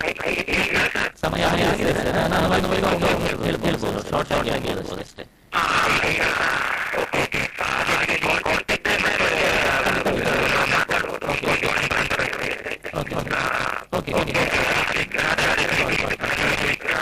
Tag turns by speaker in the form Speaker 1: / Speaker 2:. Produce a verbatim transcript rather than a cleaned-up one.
Speaker 1: ಸಮಯ ಆಗಿದೆ ಸರ್, ನಾನು ಹೇಳ್ಬೋದು, ಶಾರ್ಟ್ ಶಾರ್ಟ್ ಆಗಿ ಹೇಳ್ಬೋದು ಅಷ್ಟೇ. Okay okay okay